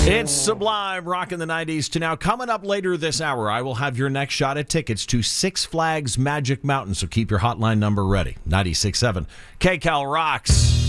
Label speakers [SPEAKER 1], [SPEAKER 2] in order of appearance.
[SPEAKER 1] It's Sublime, rocking the 90s to now. Coming up later this hour, I will have your next shot at tickets to Six Flags Magic Mountain, so keep your hotline number ready. 96.7 KCAL rocks.